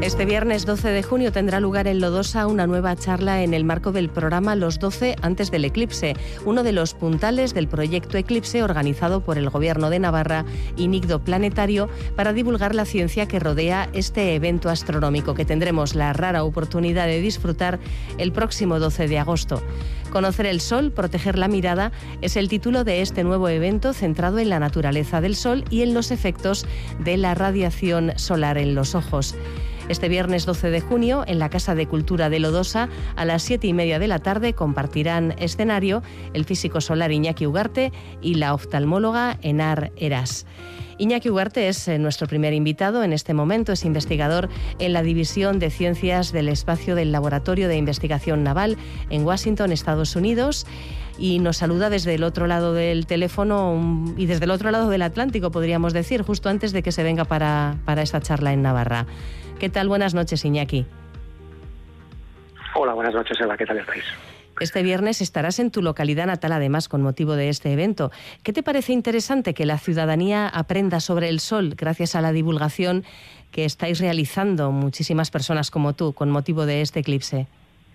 Este viernes 12 de junio tendrá lugar en Lodosa una nueva charla en el marco del programa Los 12 antes del eclipse, uno de los puntales del proyecto Eclipse organizado por el Gobierno de Navarra y Nicdo Planetario para divulgar la ciencia que rodea este evento astronómico que tendremos la rara oportunidad de disfrutar el próximo 12 de agosto. Conocer el Sol, proteger la mirada es el título de este nuevo evento centrado en la naturaleza del Sol y en los efectos de la radiación solar en los ojos. Este viernes 12 de junio, en la Casa de Cultura de Lodosa, a las 7:30 de la tarde, compartirán escenario el físico solar Iñaki Ugarte y la oftalmóloga Enar Eras. Iñaki Ugarte es nuestro primer invitado en este momento, es investigador en la División de Ciencias del Espacio del Laboratorio de Investigación Naval en Washington, Estados Unidos, y nos saluda desde el otro lado del teléfono y desde el otro lado del Atlántico, podríamos decir, justo antes de que se venga para esta charla en Navarra. ¿Qué tal? Buenas noches, Iñaki. Hola, buenas noches, Eva. ¿Qué tal estáis? Este viernes estarás en tu localidad natal, además, con motivo de este evento. ¿Qué te parece interesante que la ciudadanía aprenda sobre el Sol gracias a la divulgación que estáis realizando muchísimas personas como tú con motivo de este eclipse?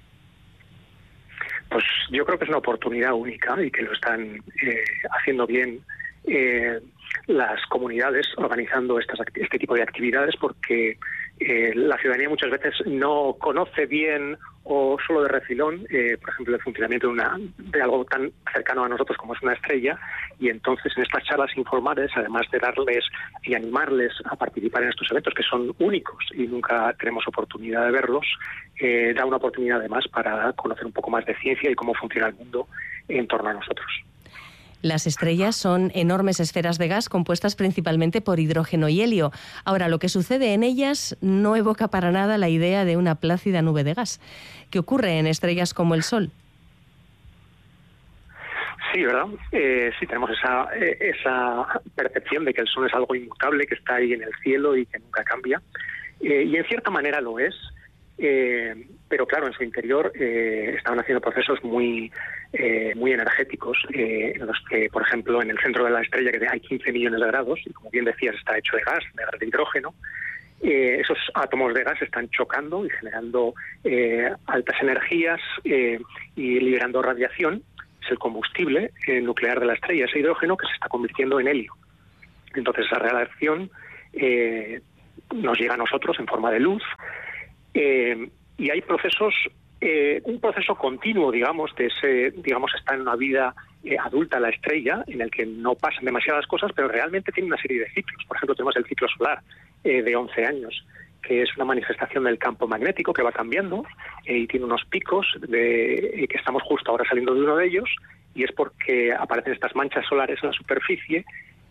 Pues yo creo que es una oportunidad única y que lo están haciendo bien las comunidades organizando este tipo de actividades, porque la ciudadanía muchas veces no conoce bien o solo de refilón, por ejemplo, el funcionamiento de algo tan cercano a nosotros como es una estrella, y entonces en estas charlas informales, además de darles y animarles a participar en estos eventos que son únicos y nunca tenemos oportunidad de verlos, da una oportunidad además para conocer un poco más de ciencia y cómo funciona el mundo en torno a nosotros. Las estrellas son enormes esferas de gas compuestas principalmente por hidrógeno y helio. Ahora, lo que sucede en ellas no evoca para nada la idea de una plácida nube de gas. ¿Qué ocurre en estrellas como el Sol? Sí, ¿verdad? Sí, tenemos esa percepción de que el Sol es algo inmutable, que está ahí en el cielo y que nunca cambia. Y en cierta manera lo es. Pero claro, en su interior estaban haciendo procesos muy energéticos, en los que, por ejemplo, en el centro de la estrella, que hay 15 millones de grados, y como bien decías, está hecho de gas de hidrógeno, esos átomos de gas están chocando y generando altas energías y liberando radiación. Es el combustible nuclear de la estrella, ese hidrógeno que se está convirtiendo en helio. Entonces esa radiación nos llega a nosotros en forma de luz. Y hay procesos, un proceso continuo, digamos, está en una vida adulta la estrella, en el que no pasan demasiadas cosas, pero realmente tiene una serie de ciclos. Por ejemplo, tenemos el ciclo solar de 11 años, que es una manifestación del campo magnético que va cambiando y tiene unos picos que estamos justo ahora saliendo de uno de ellos, y es porque aparecen estas manchas solares en la superficie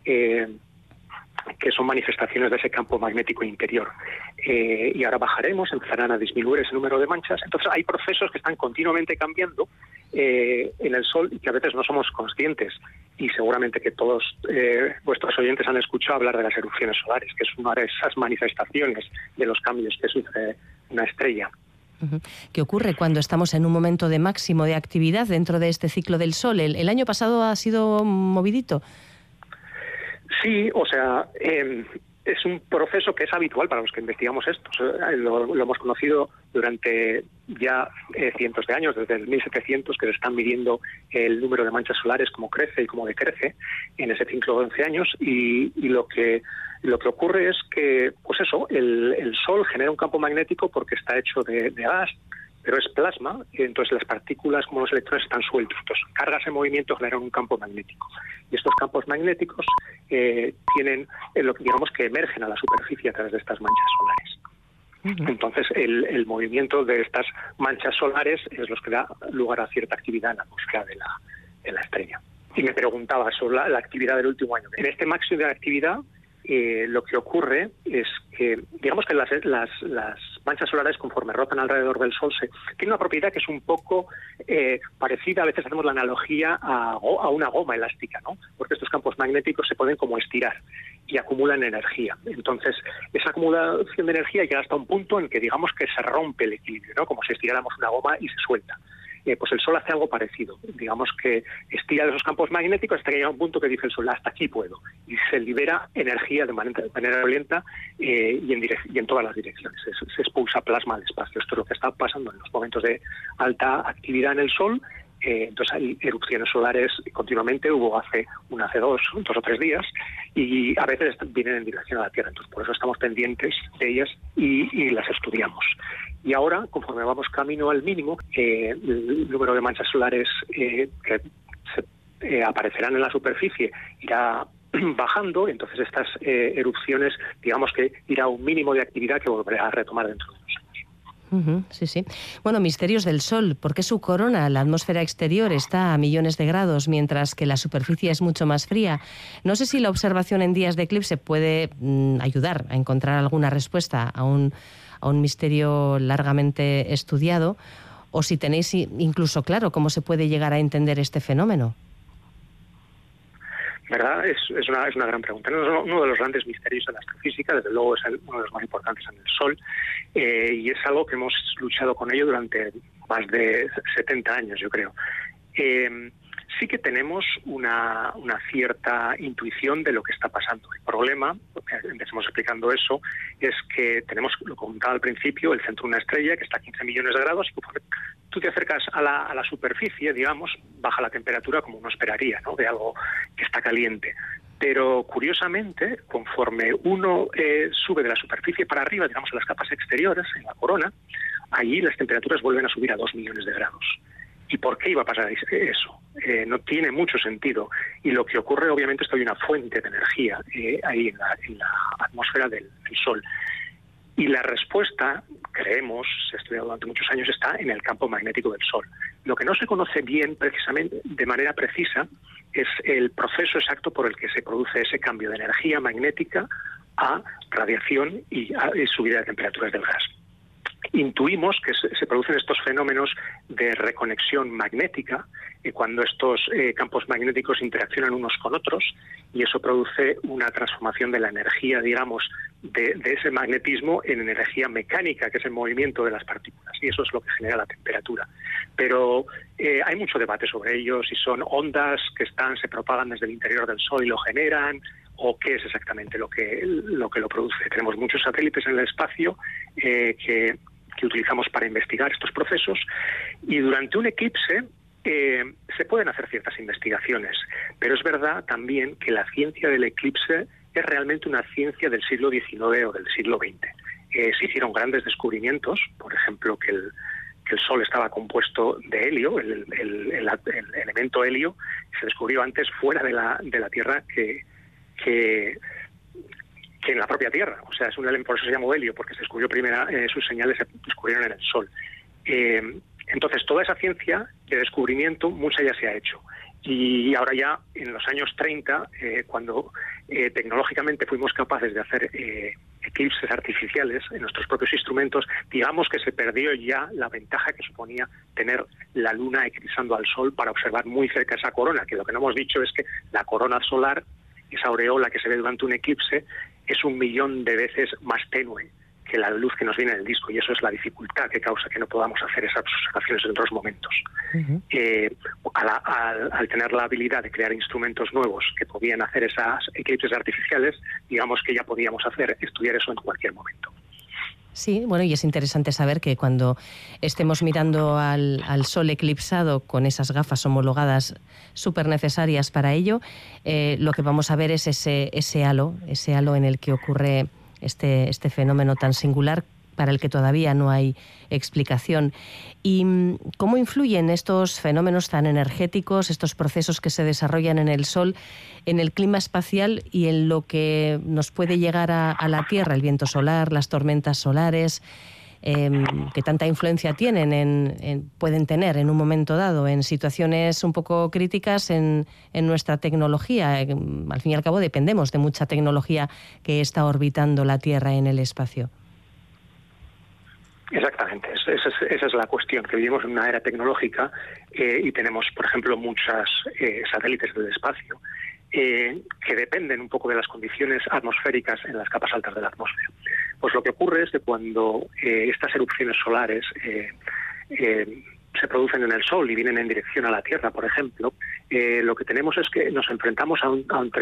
que son manifestaciones de ese campo magnético interior. Y ahora bajaremos, empezarán a disminuir ese número de manchas. Entonces hay procesos que están continuamente cambiando en el Sol y que a veces no somos conscientes. Y seguramente que todos vuestros oyentes han escuchado hablar de las erupciones solares, que es una de esas manifestaciones de los cambios que sufre una estrella. ¿Qué ocurre cuando estamos en un momento de máximo de actividad dentro de este ciclo del Sol? ¿El año pasado ha sido movidito? Sí, o sea, es un proceso que es habitual para los que investigamos esto. Lo hemos conocido durante ya cientos de años, desde el 1700, que se están midiendo el número de manchas solares, cómo crece y cómo decrece en ese ciclo de 11 años. Y lo que ocurre es que, pues eso, el Sol genera un campo magnético porque está hecho de gas, pero es plasma, y entonces las partículas como los electrones están sueltos. Entonces, cargas en movimiento generan un campo magnético. Y estos campos magnéticos tienen lo que digamos que emergen a la superficie a través de estas manchas solares. Entonces, el movimiento de estas manchas solares es lo que da lugar a cierta actividad en la atmósfera de la estrella. Y me preguntaba sobre la actividad del último año. En este máximo de actividad, lo que ocurre es que, digamos que las manchas solares, conforme rotan alrededor del Sol, tienen una propiedad que es un poco parecida, a veces hacemos la analogía a una goma elástica, ¿no? Porque estos campos magnéticos se pueden como estirar y acumulan energía. Entonces, esa acumulación de energía llega hasta un punto en que digamos que se rompe el equilibrio, ¿no? Como si estiráramos una goma y se suelta. pues el Sol hace algo parecido. Digamos que estira de esos campos magnéticos hasta que llega un punto que dice el Sol, hasta aquí puedo. Y se libera energía de manera violenta y en todas las direcciones. Se expulsa plasma al espacio. Esto es lo que está pasando en los momentos de alta actividad en el Sol. Entonces hay erupciones solares continuamente, hubo hace dos o 3 días, y a veces vienen en dirección a la Tierra. Entonces por eso estamos pendientes de ellas y las estudiamos. Y ahora, conforme vamos camino al mínimo, el número de manchas solares que aparecerán en la superficie irá bajando. Entonces estas erupciones, digamos que irá a un mínimo de actividad que volverá a retomar dentro de unos años. Sí, sí. Bueno, misterios del Sol. ¿Por qué su corona, la atmósfera exterior, está a millones de grados, mientras que la superficie es mucho más fría? No sé si la observación en días de eclipse puede ayudar a encontrar alguna respuesta a un misterio largamente estudiado, o si tenéis incluso claro cómo se puede llegar a entender este fenómeno. ¿Verdad? Es una gran pregunta. Uno de los grandes misterios de la astrofísica, desde luego es uno de los más importantes en el Sol, y es algo que hemos luchado con ello durante más de 70 años, yo creo. Sí que tenemos una cierta intuición de lo que está pasando. El problema, empecemos explicando eso, es que tenemos, lo comentaba al principio, el centro de una estrella que está a 15 millones de grados, y conforme tú te acercas a la superficie, digamos, baja la temperatura como uno esperaría, ¿no?, de algo que está caliente. Pero curiosamente, conforme uno sube de la superficie para arriba, digamos, a las capas exteriores, en la corona, allí las temperaturas vuelven a subir a 2 millones de grados. ¿Y por qué iba a pasar eso? No tiene mucho sentido. Y lo que ocurre, obviamente, es que hay una fuente de energía ahí en la atmósfera del Sol. Y la respuesta, creemos, se ha estudiado durante muchos años, está en el campo magnético del Sol. Lo que no se conoce bien, precisamente, de manera precisa, es el proceso exacto por el que se produce ese cambio de energía magnética a radiación y subida de temperaturas del gas. Intuimos que se producen estos fenómenos de reconexión magnética cuando estos campos magnéticos interaccionan unos con otros, y eso produce una transformación de la energía, digamos, de ese magnetismo en energía mecánica, que es el movimiento de las partículas, y eso es lo que genera la temperatura. Pero hay mucho debate sobre ello, si son ondas que se propagan desde el interior del Sol y lo generan, o qué es exactamente lo que lo produce. Tenemos muchos satélites en el espacio que utilizamos para investigar estos procesos, y durante un eclipse se pueden hacer ciertas investigaciones, pero es verdad también que la ciencia del eclipse es realmente una ciencia del siglo XIX o del siglo XX. Se hicieron grandes descubrimientos, por ejemplo, que el Sol estaba compuesto de helio, el elemento helio se descubrió antes fuera de la Tierra que en la propia Tierra. O sea, es un elemento, por eso se llamó helio, porque se descubrió sus señales se descubrieron en el Sol. Entonces, toda esa ciencia de descubrimiento, mucha ya se ha hecho. Y ahora ya, en los años 30, cuando tecnológicamente fuimos capaces de hacer eclipses artificiales en nuestros propios instrumentos, digamos que se perdió ya la ventaja que suponía tener la Luna eclipsando al Sol para observar muy cerca esa corona, que lo que no hemos dicho es que la corona solar, esa aureola que se ve durante un eclipse, es 1 millón de veces más tenue que la luz que nos viene del disco, y eso es la dificultad que causa que no podamos hacer esas observaciones en otros momentos. Al tener la habilidad de crear instrumentos nuevos que podían hacer esas eclipses artificiales, digamos que ya podíamos estudiar eso en cualquier momento. Sí, bueno, y es interesante saber que cuando estemos mirando al Sol eclipsado con esas gafas homologadas súper necesarias para ello, lo que vamos a ver es ese halo en el que ocurre este fenómeno tan singular para el que todavía no hay explicación. ¿Y cómo influyen estos fenómenos tan energéticos, estos procesos que se desarrollan en el Sol, en el clima espacial y en lo que nos puede llegar a la Tierra, el viento solar, las tormentas solares, que tanta influencia pueden tener en un momento dado, en situaciones un poco críticas en nuestra tecnología? Al fin y al cabo dependemos de mucha tecnología que está orbitando la Tierra en el espacio. Exactamente, esa es la cuestión, que vivimos en una era tecnológica y tenemos, por ejemplo, muchos satélites del espacio que dependen un poco de las condiciones atmosféricas en las capas altas de la atmósfera. Pues lo que ocurre es que cuando estas erupciones solares se producen en el Sol y vienen en dirección a la Tierra, por ejemplo, lo que tenemos es que nos enfrentamos ante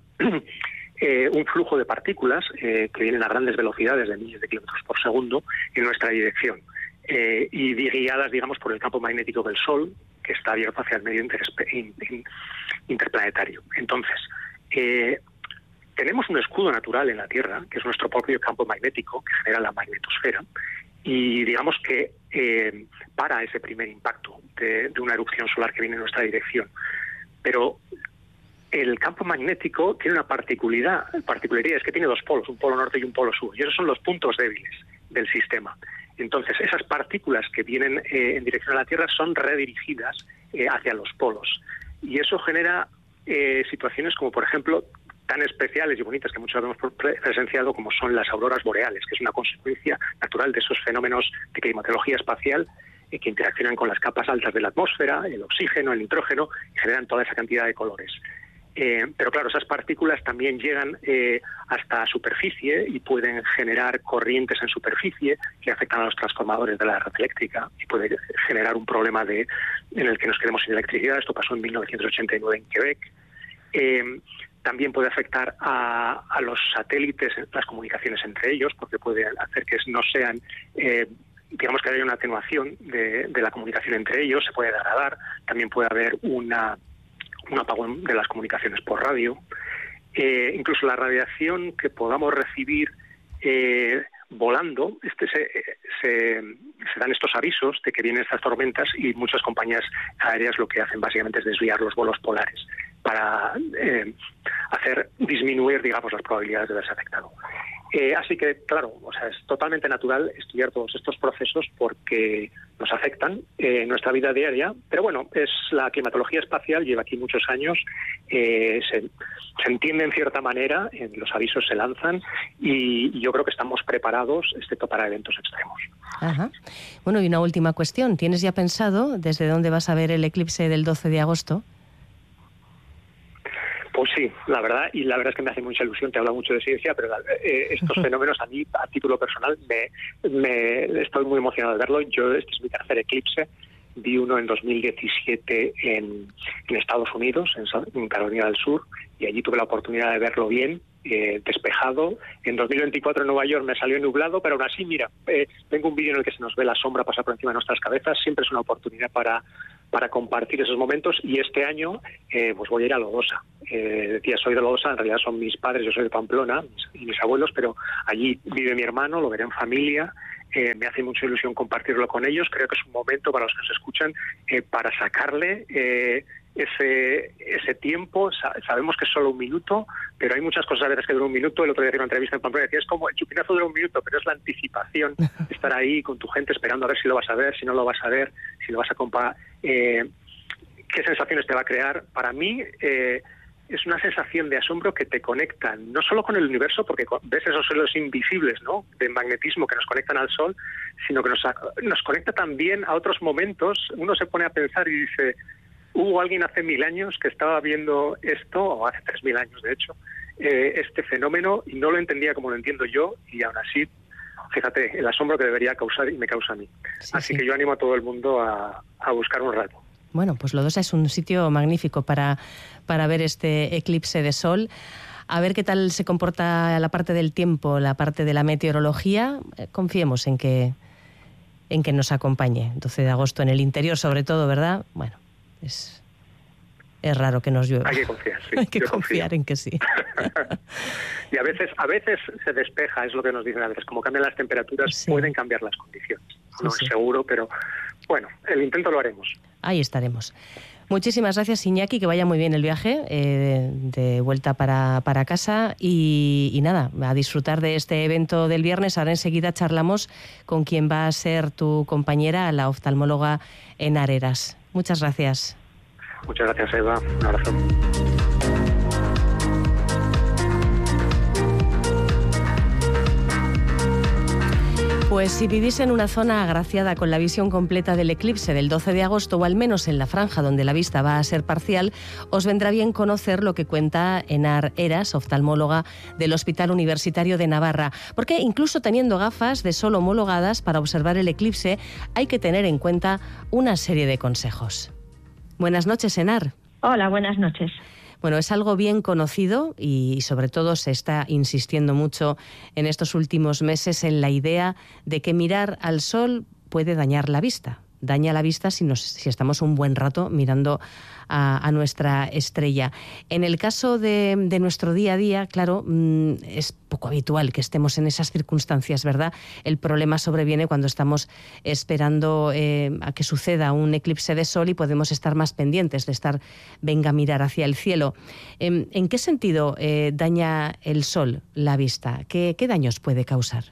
un flujo de partículas que vienen a grandes velocidades de miles de kilómetros por segundo en nuestra dirección y guiadas, digamos, por el campo magnético del Sol, que está abierto hacia el medio interplanetario. Entonces, tenemos un escudo natural en la Tierra, que es nuestro propio campo magnético, que genera la magnetosfera, y digamos que para ese primer impacto de una erupción solar que viene en nuestra dirección. Pero el campo magnético tiene una particularidad, es que tiene dos polos, un polo norte y un polo sur, y esos son los puntos débiles del sistema. Entonces, esas partículas que vienen en dirección a la Tierra son redirigidas hacia los polos, y eso genera situaciones como, por ejemplo, tan especiales y bonitas que muchos hemos presenciado, como son las auroras boreales, que es una consecuencia natural de esos fenómenos de climatología espacial que interaccionan con las capas altas de la atmósfera, el oxígeno, el nitrógeno, y generan toda esa cantidad de colores. Pero claro, esas partículas también llegan hasta superficie y pueden generar corrientes en superficie que afectan a los transformadores de la red eléctrica y puede generar un problema en el que nos quedemos sin electricidad. Esto pasó en 1989 en Quebec. También puede afectar a los satélites, las comunicaciones entre ellos, porque puede hacer que no sean, digamos que haya una atenuación de la comunicación entre ellos, se puede degradar. También puede haber un apagón de las comunicaciones por radio. Incluso la radiación que podamos recibir volando, se dan estos avisos de que vienen estas tormentas, y muchas compañías aéreas lo que hacen básicamente es desviar los vuelos polares para hacer disminuir, digamos, las probabilidades de verse afectado. Así que, claro, es totalmente natural estudiar todos estos procesos porque nos afectan en nuestra vida diaria, pero bueno, la climatología espacial lleva aquí muchos años, se entiende en cierta manera, los avisos se lanzan y yo creo que estamos preparados, excepto para eventos extremos. Ajá. Bueno, y una última cuestión, ¿tienes ya pensado desde dónde vas a ver el eclipse del 12 de agosto? Pues sí, la verdad es que me hace mucha ilusión. Te habla mucho de ciencia, pero estos fenómenos a mí, a título personal, me estoy muy emocionado de verlo. Este es mi tercer eclipse. Vi uno en 2017 en Estados Unidos, en Carolina del Sur, y allí tuve la oportunidad de verlo bien, despejado. En 2024 en Nueva York me salió nublado, pero aún así, mira, tengo un vídeo en el que se nos ve la sombra pasar por encima de nuestras cabezas. Siempre es una oportunidad para compartir esos momentos, y este año pues voy a ir a Lodosa. Decía, soy de Lodosa, en realidad son mis padres, yo soy de Pamplona, y mis abuelos, pero allí vive mi hermano, lo veré en familia. Me hace mucha ilusión compartirlo con ellos. Creo que es un momento para los que nos escuchan para sacarle ese tiempo. Sabemos que es solo un minuto, pero hay muchas cosas a veces que duran un minuto. El otro día hice una entrevista en Pamplona y decía, es como el chupinazo dura un minuto, pero es la anticipación de estar ahí con tu gente esperando a ver si lo vas a ver, si no lo vas a ver, si lo vas a comparar, qué sensaciones te va a crear. Para mí es una sensación de asombro que te conecta no solo con el universo, porque ves esos hilos invisibles, ¿no?, de magnetismo que nos conectan al Sol, sino que nos conecta también a otros momentos. Uno se pone a pensar y dice, hubo alguien hace 1000 años que estaba viendo esto, o hace 3000 años de hecho, este fenómeno, y no lo entendía como lo entiendo yo, y aún así, fíjate, el asombro que debería causar y me causa a mí. Sí, así que yo animo a todo el mundo a buscar un rato. Bueno, pues Lodosa es un sitio magnífico para ver este eclipse de sol. A ver qué tal se comporta la parte del tiempo, la parte de la meteorología. Confiemos en que nos acompañe. 12 de agosto en el interior, sobre todo, ¿verdad? Bueno, es raro que nos llueva. Hay que confiar, sí. Hay que confiar en que sí. Y a veces se despeja, es lo que nos dicen a veces. Como cambian las temperaturas, sí, pueden cambiar las condiciones. No es seguro, pero bueno, el intento lo haremos. Ahí estaremos. Muchísimas gracias, Iñaki, que vaya muy bien el viaje de vuelta para casa y nada, a disfrutar de este evento del viernes. Ahora enseguida charlamos con quien va a ser tu compañera, la oftalmóloga en Areras. Muchas gracias. Muchas gracias, Eva. Un abrazo. Pues si vivís en una zona agraciada con la visión completa del eclipse del 12 de agosto, o al menos en la franja donde la vista va a ser parcial, os vendrá bien conocer lo que cuenta Enar Eras, oftalmóloga del Hospital Universitario de Navarra. Porque incluso teniendo gafas de sol homologadas para observar el eclipse, hay que tener en cuenta una serie de consejos. Buenas noches, Enar. Hola, buenas noches. Bueno, es algo bien conocido y sobre todo se está insistiendo mucho en estos últimos meses en la idea de que mirar al sol puede dañar la vista. Daña la vista si estamos un buen rato mirando a nuestra estrella. En el caso de nuestro día a día, claro, es poco habitual que estemos en esas circunstancias, ¿verdad? El problema sobreviene cuando estamos esperando a que suceda un eclipse de sol y podemos estar más pendientes de venga a mirar hacia el cielo. ¿En qué sentido daña el sol la vista? ¿Qué daños puede causar?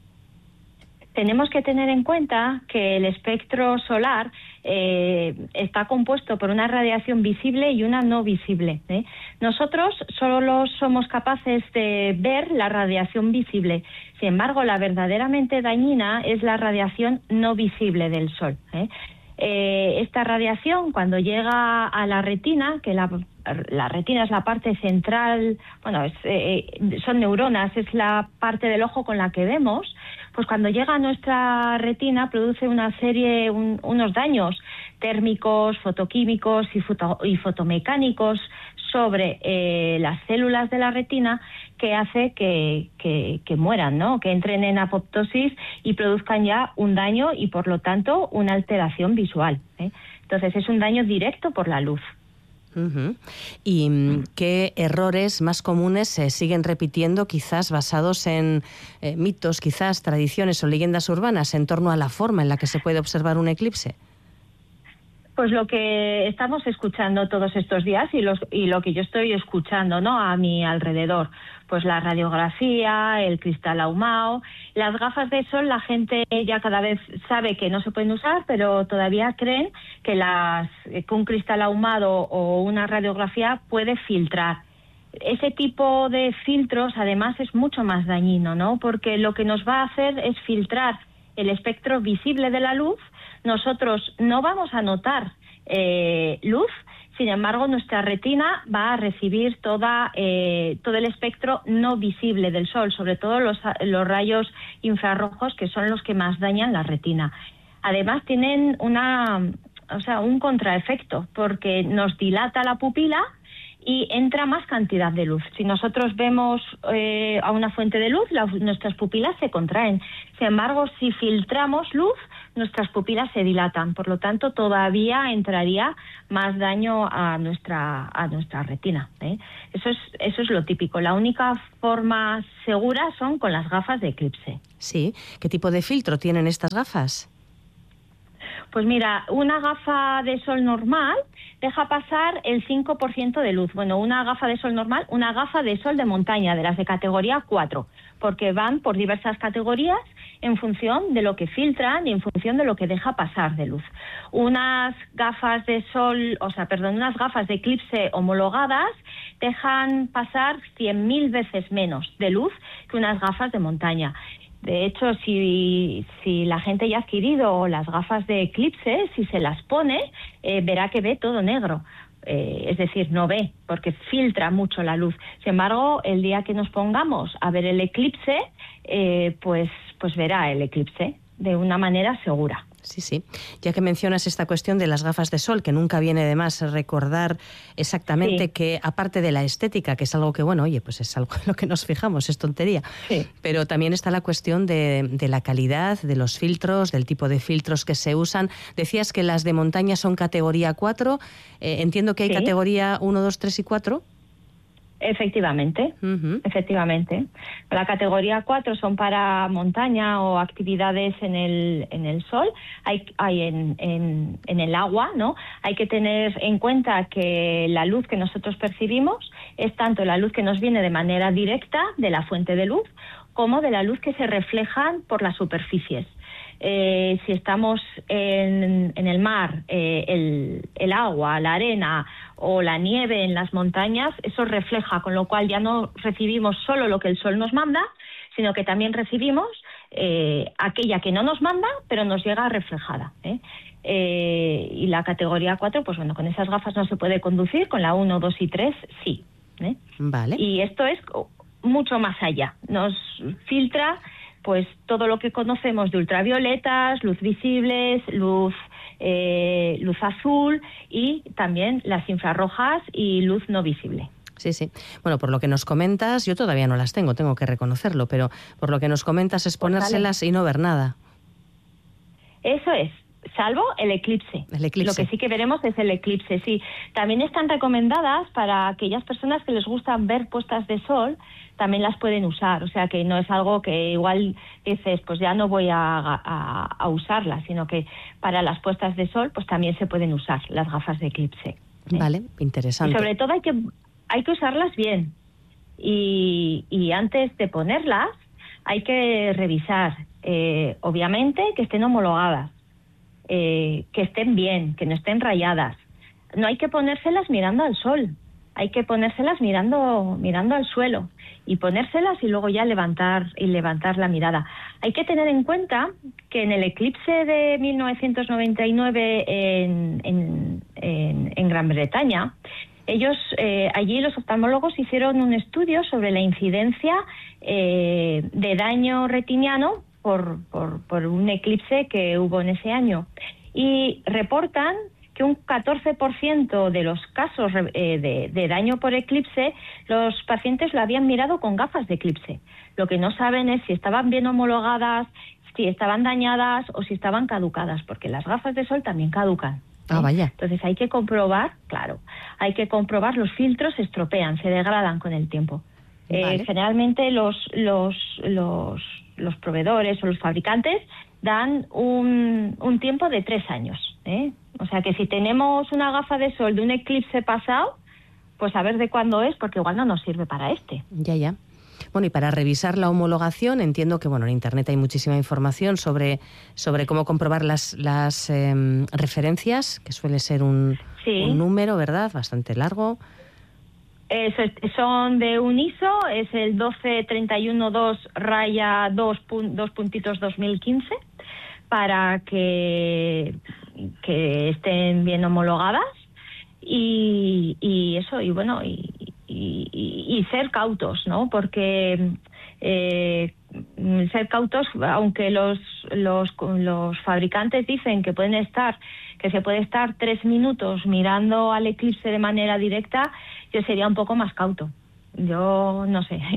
Tenemos que tener en cuenta que el espectro solar está compuesto por una radiación visible y una no visible. Nosotros solo somos capaces de ver la radiación visible. Sin embargo, la verdaderamente dañina es la radiación no visible del Sol. Esta radiación, cuando llega a la retina, que la retina es la parte central, son neuronas, es la parte del ojo con la que vemos, pues cuando llega a nuestra retina produce unos daños térmicos, fotoquímicos y fotomecánicos sobre las células de la retina, que hace que mueran, ¿no? Que entren en apoptosis y produzcan ya un daño y, por lo tanto, una alteración visual. Entonces, es un daño directo por la luz. Uh-huh. ¿Y qué errores más comunes se siguen repitiendo, quizás basados en mitos, quizás tradiciones o leyendas urbanas en torno a la forma en la que se puede observar un eclipse? Pues lo que estamos escuchando todos estos días y lo que yo estoy escuchando, ¿no?, a mi alrededor, pues la radiografía, el cristal ahumado, las gafas de sol. La gente ya cada vez sabe que no se pueden usar, pero todavía creen que un cristal ahumado o una radiografía puede filtrar. Ese tipo de filtros, además, es mucho más dañino, ¿no?, porque lo que nos va a hacer es filtrar el espectro visible de la luz. Nosotros no vamos a notar luz, sin embargo, nuestra retina va a recibir todo el espectro no visible del sol, sobre todo los rayos infrarrojos, que son los que más dañan la retina. Además, tienen un contraefecto, porque nos dilata la pupila y entra más cantidad de luz. Si nosotros vemos a una fuente de luz, nuestras pupilas se contraen. Sin embargo, si filtramos luz, nuestras pupilas se dilatan. Por lo tanto, todavía entraría más daño a nuestra retina. Eso es lo típico. La única forma segura son con las gafas de eclipse. Sí. ¿Qué tipo de filtro tienen estas gafas? Pues mira, una gafa de sol normal deja pasar el 5% de luz. Bueno, una gafa de sol normal, una gafa de sol de montaña, de las de categoría 4, porque van por diversas categorías en función de lo que filtran y en función de lo que deja pasar de luz. Unas gafas de eclipse homologadas dejan pasar 100.000 veces menos de luz que unas gafas de montaña. De hecho, si la gente ya ha adquirido las gafas de eclipse, si se las pone, verá que ve todo negro. Es decir, no ve, porque filtra mucho la luz. Sin embargo, el día que nos pongamos a ver el eclipse, pues verá el eclipse de una manera segura. Sí. Ya que mencionas esta cuestión de las gafas de sol, que nunca viene de más recordar exactamente que, aparte de la estética, que es algo que, pues es algo en lo que nos fijamos, es tontería, pero también está la cuestión de la calidad, de los filtros, del tipo de filtros que se usan. Decías que las de montaña son categoría 4, entiendo que hay categoría 1, 2, 3 y 4. Efectivamente, efectivamente. La categoría 4 son para montaña o actividades en el sol, hay en el agua, ¿no? Hay que tener en cuenta que la luz que nosotros percibimos es tanto la luz que nos viene de manera directa de la fuente de luz como de la luz que se reflejan por las superficies. Si estamos en el mar, el agua, la arena o la nieve en las montañas, eso refleja, con lo cual ya no recibimos solo lo que el sol nos manda, sino que también recibimos aquella que no nos manda, pero nos llega reflejada, y la categoría 4, pues bueno, con esas gafas no se puede conducir, con la 1, 2 y 3 sí. Vale. Y esto es mucho más allá, nos filtra pues todo lo que conocemos de ultravioletas, luz visibles, luz azul y también las infrarrojas y luz no visible. Sí, sí. Bueno, por lo que nos comentas, yo todavía no las tengo que reconocerlo, pero por lo que nos comentas es ponérselas y no ver nada. Eso es, salvo el eclipse. El eclipse. Lo que sí que veremos es el eclipse, sí. También están recomendadas para aquellas personas que les gustan ver puestas de sol, también las pueden usar. O sea, que no es algo que igual dices, pues ya no voy a usarlas, sino que para las puestas de sol, pues también se pueden usar las gafas de eclipse. Vale, interesante. Y sobre todo hay que usarlas bien. Y antes de ponerlas, hay que revisar, obviamente, que estén homologadas, que estén bien, que no estén rayadas. No hay que ponérselas mirando al sol, hay que ponérselas mirando al suelo y ponérselas y luego ya levantar la mirada. Hay que tener en cuenta que en el eclipse de 1999 en Gran Bretaña, ellos allí los oftalmólogos hicieron un estudio sobre la incidencia de daño retiniano por un eclipse que hubo en ese año y reportan que un 14% de los casos de daño por eclipse los pacientes lo habían mirado con gafas de eclipse. Lo que no saben es si estaban bien homologadas, si estaban dañadas o si estaban caducadas, porque las gafas de sol también caducan. Ah, vaya. Entonces hay que comprobar, los filtros se estropean, se degradan con el tiempo. Vale. Generalmente los proveedores o los fabricantes dan un tiempo de 3 años. O sea que si tenemos una gafa de sol de un eclipse pasado, pues a ver de cuándo es, porque igual no nos sirve para este. Ya. Bueno, y para revisar la homologación, entiendo que en Internet hay muchísima información sobre cómo comprobar las referencias, que suele ser un número, ¿verdad?, bastante largo. Son de un ISO, es el 12312-2.2015, para que estén bien homologadas y eso, y bueno, y ser cautos, ¿no? Porque ser cautos, aunque los fabricantes dicen que se puede estar 3 minutos mirando al eclipse de manera directa, yo sería un poco más cauto. Yo no sé,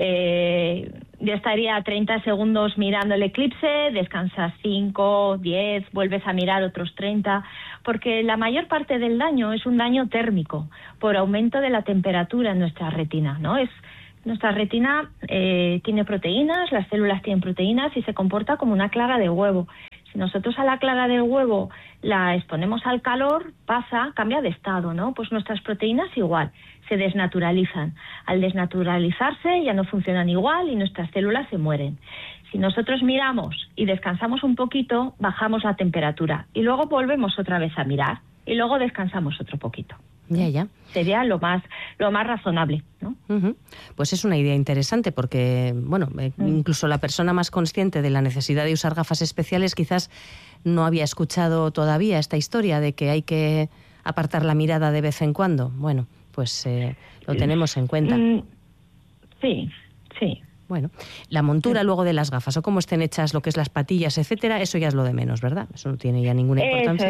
yo estaría 30 segundos mirando el eclipse, descansas 5, 10, vuelves a mirar otros 30, porque la mayor parte del daño es un daño térmico por aumento de la temperatura en nuestra retina, ¿no? Nuestra retina tiene proteínas, las células tienen proteínas y se comporta como una clara de huevo. Si nosotros a la clara del huevo la exponemos al calor, cambia de estado, ¿no? Pues nuestras proteínas igual, se desnaturalizan. Al desnaturalizarse ya no funcionan igual y nuestras células se mueren. Si nosotros miramos y descansamos un poquito, bajamos la temperatura y luego volvemos otra vez a mirar y luego descansamos otro poquito. Ya. Sería lo más razonable, ¿no? Uh-huh. Pues es una idea interesante porque, incluso la persona más consciente de la necesidad de usar gafas especiales quizás no había escuchado todavía esta historia de que hay que apartar la mirada de vez en cuando. Bueno, pues lo tenemos en cuenta. Sí. Bueno, la montura luego de las gafas o cómo estén hechas, lo que es las patillas, etcétera, eso ya es lo de menos, ¿verdad? Eso no tiene ya ninguna importancia.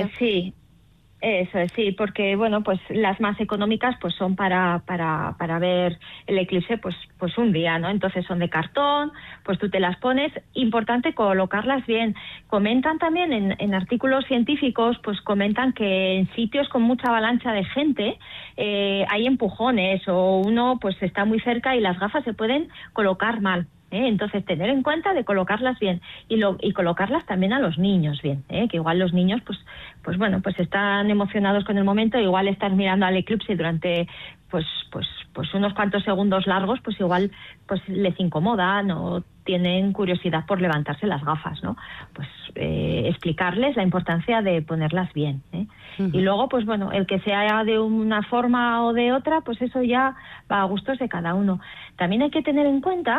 Eso es, sí, porque pues las más económicas pues son para ver el eclipse pues un día, ¿no? Entonces son de cartón, pues tú te las pones, importante colocarlas bien. Comentan también en artículos científicos, pues comentan que en sitios con mucha avalancha de gente hay empujones o uno pues está muy cerca y las gafas se pueden colocar mal. Entonces tener en cuenta de colocarlas bien y colocarlas también a los niños bien, que igual los niños pues están emocionados con el momento, igual están mirando al eclipse durante pues unos cuantos segundos largos, pues igual pues les incomodan o tienen curiosidad por levantarse las gafas, ¿no? Pues explicarles la importancia de ponerlas bien, Uh-huh. Y luego pues el que sea de una forma o de otra, pues eso ya va a gustos de cada uno. También hay que tener en cuenta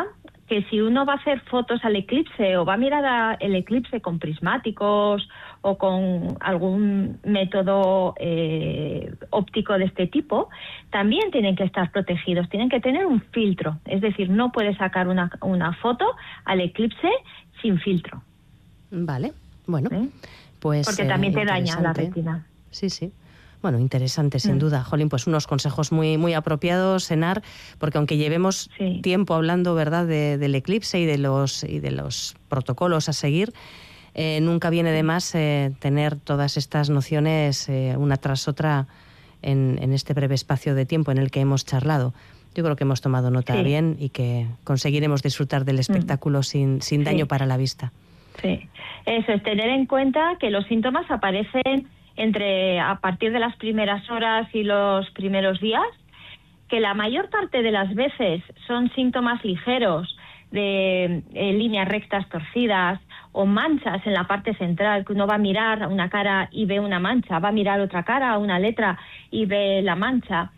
que si uno va a hacer fotos al eclipse o va a mirar el eclipse con prismáticos o con algún método óptico de este tipo, también tienen que estar protegidos, tienen que tener un filtro. Es decir, no puedes sacar una foto al eclipse sin filtro. Vale, bueno, pues... Porque también te daña la retina. Sí, sí. Bueno, interesante, sin duda. Jolín, pues unos consejos muy, muy apropiados, Enar, porque aunque llevemos tiempo hablando, ¿verdad?, del eclipse y de los protocolos a seguir, nunca viene de más tener todas estas nociones una tras otra en este breve espacio de tiempo en el que hemos charlado. Yo creo que hemos tomado nota bien y que conseguiremos disfrutar del espectáculo sin daño para la vista. Sí, eso es, tener en cuenta que los síntomas aparecen a partir de las primeras horas y los primeros días, que la mayor parte de las veces son síntomas ligeros de líneas rectas torcidas o manchas en la parte central, que uno va a mirar una cara y ve una mancha, va a mirar otra cara, una letra y ve la mancha.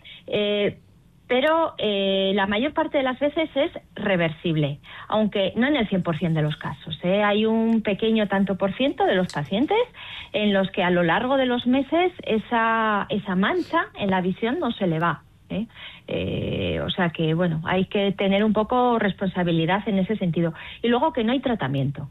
Pero la mayor parte de las veces es reversible, aunque no en el 100% de los casos. Hay un pequeño tanto por ciento de los pacientes en los que a lo largo de los meses esa mancha en la visión no se le va. O sea que, bueno, hay que tener un poco responsabilidad en ese sentido. Y luego que no hay tratamiento.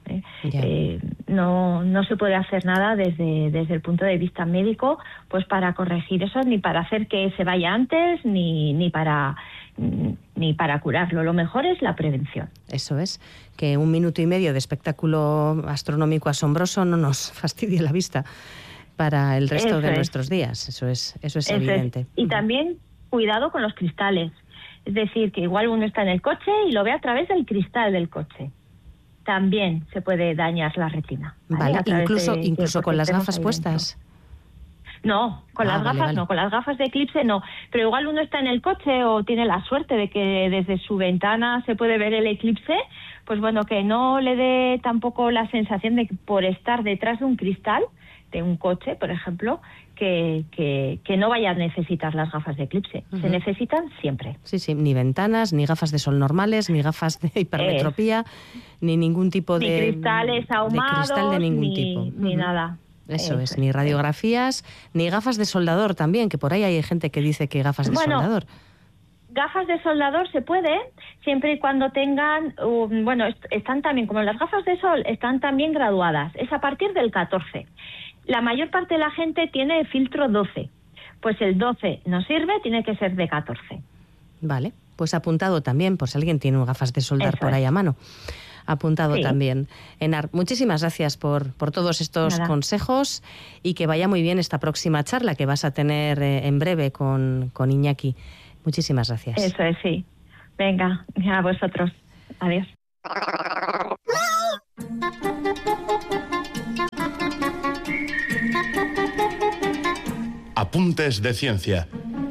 No se puede hacer nada desde el punto de vista médico pues para corregir eso, ni para hacer que se vaya antes, ni para curarlo. Lo mejor es la prevención. Eso es, que 1 minuto y medio de espectáculo astronómico asombroso no nos fastidie la vista para el resto de nuestros días. Eso es evidente. Y también cuidado con los cristales. Es decir, que igual uno está en el coche y lo ve a través del cristal del coche. También se puede dañar la retina. Vale, incluso con las gafas puestas. No, con las gafas no, con las gafas de eclipse no. Pero igual uno está en el coche o tiene la suerte de que desde su ventana se puede ver el eclipse, pues bueno, que no le dé tampoco la sensación de que por estar detrás de un cristal, de un coche, por ejemplo, que no vaya a necesitar las gafas de eclipse. Se necesitan siempre. Sí, ni ventanas, ni gafas de sol normales, ni gafas de hipermetropía, ni ningún tipo ni de cristales ahumados, de cristal de ningún tipo. Ni nada. Eso es, ni radiografías, ni gafas de soldador también, que por ahí hay gente que dice que gafas de soldador. Gafas de soldador se puede, siempre y cuando tengan, están también, como las gafas de sol, están también graduadas. Es a partir del 14. La mayor parte de la gente tiene filtro 12. Pues el 12 no sirve, tiene que ser de 14. Vale, pues apuntado también, por si alguien tiene gafas de soldar por ahí a mano. Apuntado también. Enar, muchísimas gracias por todos estos consejos y que vaya muy bien esta próxima charla que vas a tener en breve con Iñaki. Muchísimas gracias. Eso es, sí. Venga, a vosotros. Adiós. Apuntes de ciencia.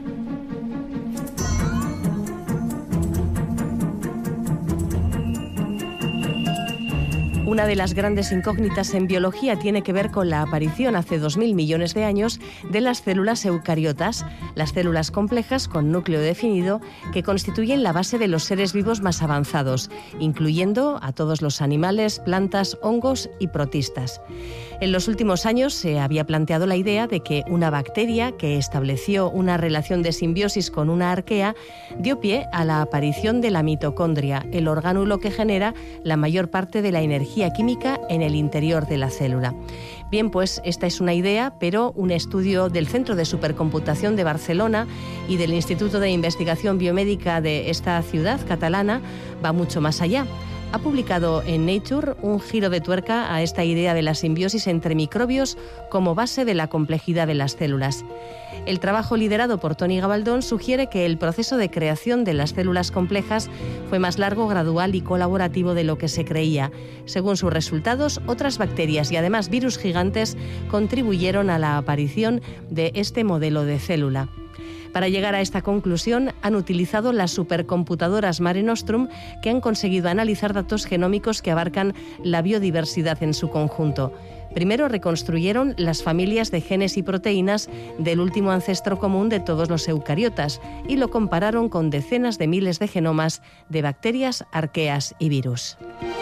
Una de las grandes incógnitas en biología tiene que ver con la aparición hace 2.000 millones de años de las células eucariotas, las células complejas con núcleo definido que constituyen la base de los seres vivos más avanzados, incluyendo a todos los animales, plantas, hongos y protistas. En los últimos años se había planteado la idea de que una bacteria que estableció una relación de simbiosis con una arquea dio pie a la aparición de la mitocondria, el orgánulo que genera la mayor parte de la energía química en el interior de la célula. Bien, pues esta es una idea, pero un estudio del Centro de Supercomputación de Barcelona y del Instituto de Investigación Biomédica de esta ciudad catalana va mucho más allá. Ha publicado en Nature un giro de tuerca a esta idea de la simbiosis entre microbios como base de la complejidad de las células. El trabajo liderado por Toni Gabaldón sugiere que el proceso de creación de las células complejas fue más largo, gradual y colaborativo de lo que se creía. Según sus resultados, otras bacterias y además virus gigantes contribuyeron a la aparición de este modelo de célula. Para llegar a esta conclusión han utilizado las supercomputadoras Mare Nostrum, que han conseguido analizar datos genómicos que abarcan la biodiversidad en su conjunto. Primero reconstruyeron las familias de genes y proteínas del último ancestro común de todos los eucariotas y lo compararon con decenas de miles de genomas de bacterias, arqueas y virus.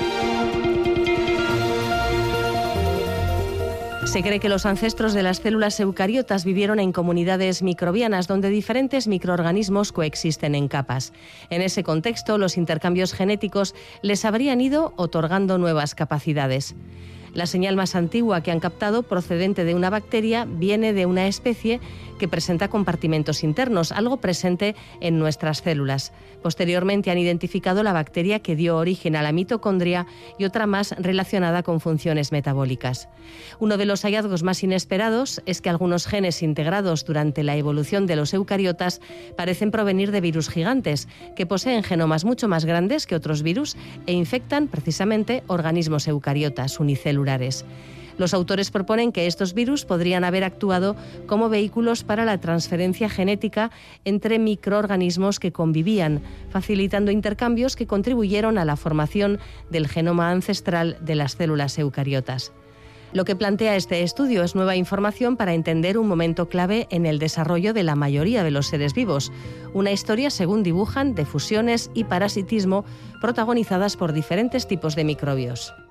Se cree que los ancestros de las células eucariotas vivieron en comunidades microbianas donde diferentes microorganismos coexisten en capas. En ese contexto, los intercambios genéticos les habrían ido otorgando nuevas capacidades. La señal más antigua que han captado, procedente de una bacteria, viene de una especie que presenta compartimentos internos, algo presente en nuestras células. Posteriormente han identificado la bacteria que dio origen a la mitocondria y otra más relacionada con funciones metabólicas. Uno de los hallazgos más inesperados es que algunos genes integrados durante la evolución de los eucariotas parecen provenir de virus gigantes, que poseen genomas mucho más grandes que otros virus e infectan precisamente organismos eucariotas unicelulares. Los autores proponen que estos virus podrían haber actuado como vehículos para la transferencia genética entre microorganismos que convivían, facilitando intercambios que contribuyeron a la formación del genoma ancestral de las células eucariotas. Lo que plantea este estudio es nueva información para entender un momento clave en el desarrollo de la mayoría de los seres vivos, una historia, según dibujan, de fusiones y parasitismo protagonizadas por diferentes tipos de microbios.